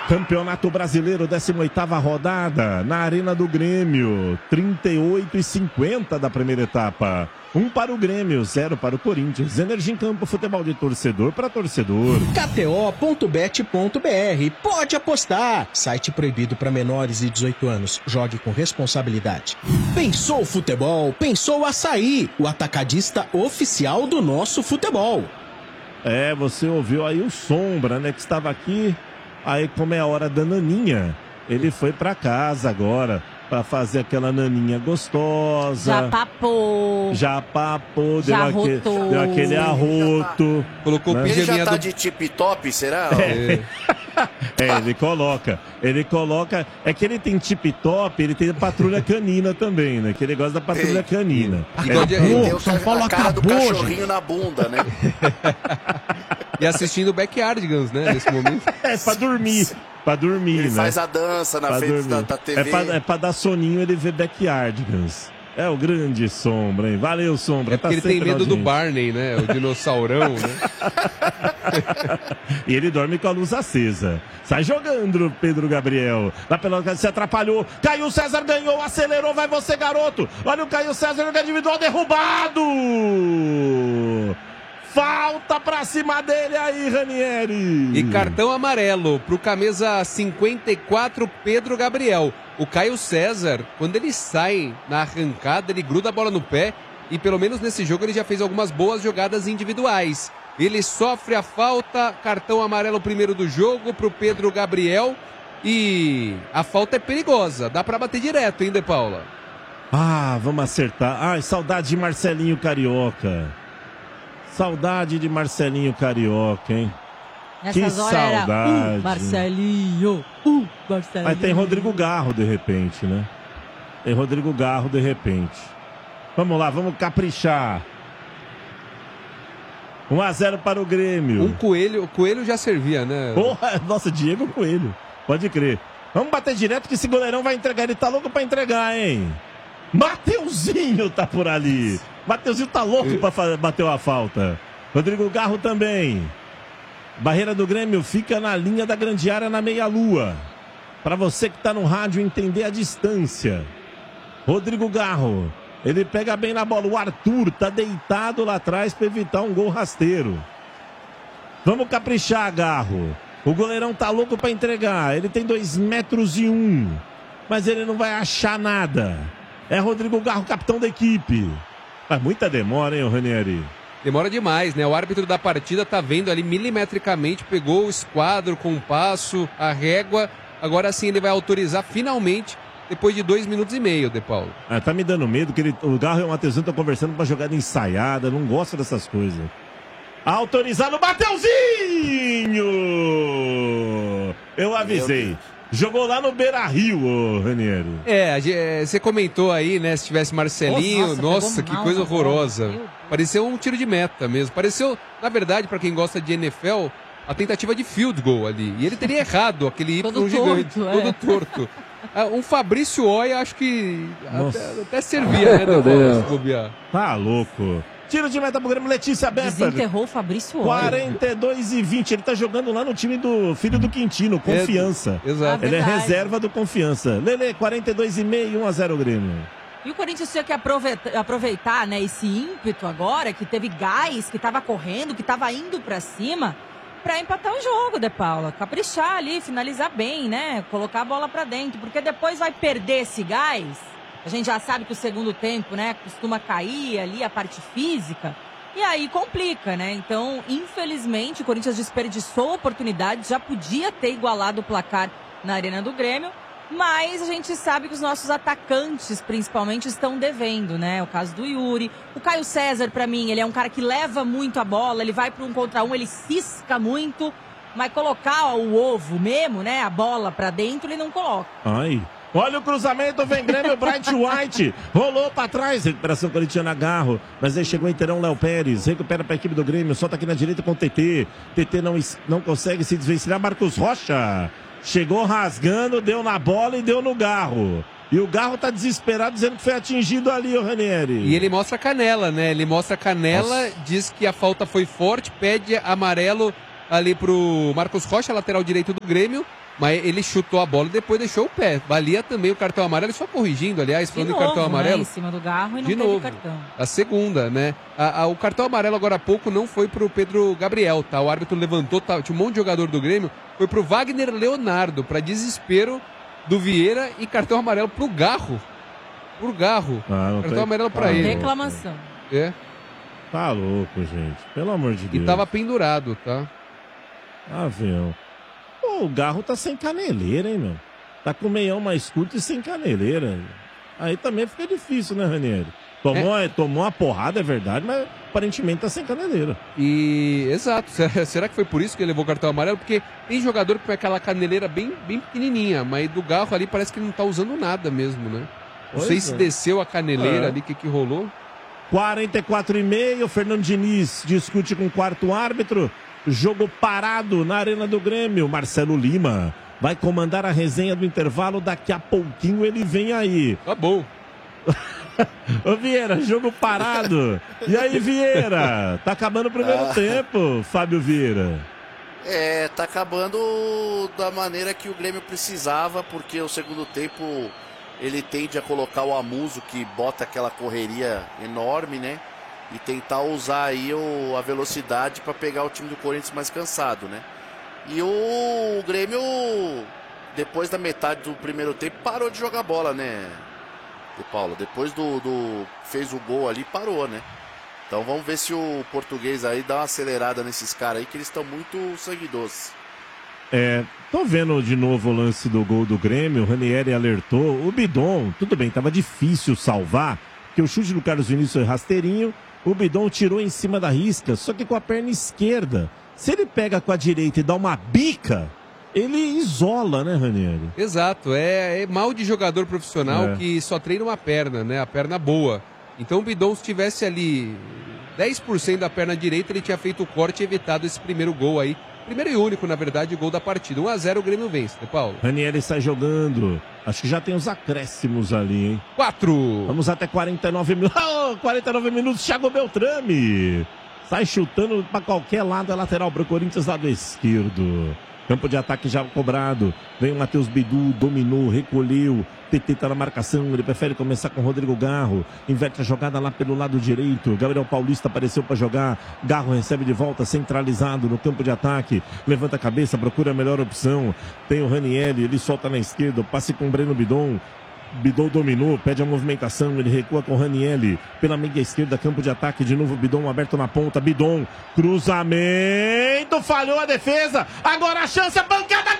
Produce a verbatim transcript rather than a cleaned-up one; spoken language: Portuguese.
Campeonato Brasileiro, décima oitava rodada, na Arena do Grêmio. trinta e oito e cinquenta da primeira etapa. Um para o Grêmio, zero para o Corinthians. Energia em campo, futebol de torcedor para torcedor. K T O ponto bet ponto B R. Pode apostar. Site proibido para menores de dezoito anos. Jogue com responsabilidade. Pensou futebol? Pensou Açaí, o atacadista oficial do nosso futebol. É, você ouviu aí o Sombra, né, que estava aqui. Aí, como é a hora da naninha, ele foi pra casa agora pra fazer aquela naninha gostosa. Já papou. Já papou, Já deu, aquele, deu aquele arroto. Colocou né? o Ele já tá do... de tip-top, será? É. É, ele coloca, ele coloca, é que ele tem tip-top, ele tem patrulha canina também, né, que ele gosta da patrulha Tem. canina. E É, quando- Ele tem o São ca- Paulo a cara do acabou, cachorrinho na bunda, né? E assistindo o Backyardigans, né, nesse momento. é pra dormir, pra dormir, Ele né? faz a dança na Pra frente da, dormir. da T V. É pra, é pra dar soninho, ele vê Backyardigans. É o grande Sombra, hein? Valeu, Sombra. É porque ele tá tem sempre medo na do audiência. Barney, né? O dinossaurão, né? E ele dorme com a luz acesa. Sai jogando, Pedro Gabriel. Na pelota se atrapalhou. Caio César ganhou, acelerou, vai você, garoto. Olha o Caio César, jogo individual derrubado. Falta pra cima dele aí, Ranieri. E cartão amarelo pro camisa cinquenta e quatro, Pedro Gabriel. O Caio César, quando ele sai na arrancada, ele gruda a bola no pé e pelo menos nesse jogo ele já fez algumas boas jogadas individuais. Ele sofre a falta, cartão amarelo primeiro do jogo pro Pedro Gabriel e a falta é perigosa, dá pra bater direto, hein, De Paula? Ah, vamos acertar. Ai, saudade de Marcelinho Carioca. Saudade de Marcelinho Carioca, hein? Nessas que horas era, saudade. uh, Marcelinho, uh, Marcelinho. Aí tem Rodrigo Garro, de repente, né? Tem Rodrigo Garro, de repente. Vamos lá, vamos caprichar. um a zero para o Grêmio. Um coelho, o coelho já servia, né? Porra, nossa, Diego Coelho. Pode crer. Vamos bater direto que esse goleirão vai entregar. Ele tá louco pra entregar, hein? Mateuzinho tá por ali. Mateuzinho tá louco pra fa- bater uma falta. Rodrigo Garro também. Barreira do Grêmio fica na linha da grande área na meia-lua. Para você que tá no rádio entender a distância. Rodrigo Garro. Ele pega bem na bola. O Arthur tá deitado lá atrás para evitar um gol rasteiro. Vamos caprichar, Garro. O goleirão tá louco para entregar. Ele tem dois metros e um. Mas ele não vai achar nada. É Rodrigo Garro, capitão da equipe. Mas muita demora, hein, Ranieri? Demora demais, né? O árbitro da partida tá vendo ali milimetricamente, pegou o esquadro com o passo, a régua. Agora sim ele vai autorizar finalmente, depois de dois minutos e meio, De Paulo. Ah, tá me dando medo que ele, o Garro e o Mateuzinho estão conversando pra jogada ensaiada. Não gosto dessas coisas. Autorizado o Mateuzinho! Eu avisei. Jogou lá no Beira-Rio, ô Ranieri. É, a ge- é, você comentou aí, né, se tivesse Marcelinho, Nossa, nossa, pegou que mal coisa na bola, horrorosa. meu Deus. Pareceu um tiro de meta mesmo. Pareceu, na verdade, pra quem gosta de N F L, a tentativa de field goal ali. E ele teria errado aquele Todo Y gigante, torto, é. todo torto. Ah, um Fabrício Oia, acho que Nossa. até, até servia, né, De Paulo, se bobear. Tá louco. Tiro de meta pro Grêmio, Letícia Bessa. Desenterrou o Fabrício Oia. quarenta e dois e vinte. Ele tá jogando lá no time do filho do Quintino, Confiança. É, exato. Ele é verdade. reserva do Confiança. Lele, quarenta e dois e meio, um a zero Grêmio. E o Corinthians tinha que aproveitar, aproveitar, né, esse ímpeto agora, que teve gás, que tava correndo, que tava indo pra cima, pra empatar o jogo, De Paula. Caprichar ali, finalizar bem, né? Colocar a bola pra dentro, porque depois vai perder esse gás. A gente já sabe que o segundo tempo, né, costuma cair ali a parte física. E aí complica, né? Então, infelizmente, o Corinthians desperdiçou a oportunidade, já podia ter igualado o placar na Arena do Grêmio. Mas a gente sabe que os nossos atacantes, principalmente, estão devendo, né? O caso do Yuri. O Caio César, pra mim, ele é um cara que leva muito a bola, ele vai para um contra um, ele cisca muito. Mas colocar o ovo mesmo, né? A bola pra dentro, ele não coloca. Ai. Olha o cruzamento, vem Grêmio, Bright White. Rolou pra trás, recuperação corintiana, Garro. Mas aí chegou o inteirão, Léo Pérez. Recupera pra equipe do Grêmio, solta aqui na direita com o T T. T T não, não consegue se desvencilhar. Marcos Rocha. Chegou rasgando, deu na bola e deu no Garro. E o Garro tá desesperado, dizendo que foi atingido ali, o Ranieri. E ele mostra a canela, né? Ele mostra a canela, Nossa. diz que a falta foi forte, pede amarelo ali pro Marcos Rocha, lateral direito do Grêmio. Mas ele chutou a bola e depois deixou o pé. Valia também o cartão amarelo, só corrigindo, aliás, falando de em novo, cartão amarelo. Né? Em cima do Garro e não de teve novo, cartão. a segunda, né? A, a, o cartão amarelo agora há pouco não foi pro Pedro Gabriel, tá? O árbitro levantou, tá, tinha um monte de jogador do Grêmio, foi pro Wagner Leonardo, para desespero do Vieira, e cartão amarelo pro Garro. Pro Garro. Ah, cartão tem... amarelo pra ah, ele. Reclamação. É. Tá louco, gente. Pelo amor de Deus. E tava pendurado, tá? Avião. Pô, o Garro tá sem caneleira, hein, meu? Tá com o meião mais curto e sem caneleira. Aí também fica difícil, né, Ranieri? Tomou, é. tomou uma porrada, é verdade, mas aparentemente tá sem caneleira. E, exato. Será, será que foi por isso que ele levou o cartão amarelo? Porque tem jogador que tem aquela caneleira bem, bem pequenininha, mas do Garro ali parece que ele não tá usando nada mesmo, né? Não Pois sei é. se desceu a caneleira É. ali, o que que rolou. quarenta e quatro e meio, Fernando Diniz discute com o quarto árbitro. Jogo parado na Arena do Grêmio. Marcelo Lima vai comandar a resenha do intervalo. Daqui a pouquinho ele vem aí. Tá bom. Ô Vieira, jogo parado. E aí, Vieira? Tá acabando o primeiro Ah. tempo, Fábio Vieira. É, tá acabando da maneira que o Grêmio precisava, porque o segundo tempo ele tende a colocar o Amuso, que bota aquela correria enorme, né? E tentar usar aí o, a velocidade para pegar o time do Corinthians mais cansado, né? E o, o Grêmio, depois da metade do primeiro tempo, parou de jogar bola, né, De Paulo? Depois do, do fez o gol ali, parou, né? Então vamos ver se o português aí dá uma acelerada nesses caras aí, que eles estão muito sangue doce. É, tô vendo de novo o lance do gol do Grêmio. O Ranieri alertou. O Bidon, tudo bem, tava difícil salvar, porque o chute do Carlos Vinícius foi rasteirinho. O Bidon tirou em cima da risca, só que com a perna esquerda. Se ele pega com a direita e dá uma bica, ele isola, né, Ranieri? Exato, é, é mal de jogador profissional É. que só treina uma perna, né? A perna boa. Então o Bidon, se tivesse ali dez por cento da perna direita, ele tinha feito o corte e evitado esse primeiro gol aí. Primeiro e único, na verdade, gol da partida. um a zero o Grêmio vence, De Paulo. Ranieri sai jogando. Acho que já tem os acréscimos ali, hein? quatro. Vamos até quarenta e nove minutos. Oh, quarenta e nove minutos, Thiago Beltrame. Sai chutando pra qualquer lado, é lateral pro Corinthians, lado esquerdo. Campo de ataque já cobrado. Vem o Matheus Bidu, dominou, recolheu. T T tá na marcação, ele prefere começar com o Rodrigo Garro. Inverte a jogada lá pelo lado direito. Gabriel Paulista apareceu para jogar. Garro recebe de volta, centralizado no campo de ataque. Levanta a cabeça, procura a melhor opção. Tem o Ranieri, ele solta na esquerda. Passe com o Breno Bidon. Bidon dominou, pede a movimentação, ele recua com o Ranieri, pela meia esquerda, campo de ataque, de novo Bidon aberto na ponta, Bidon, cruzamento, falhou a defesa, agora a chance, a pancada,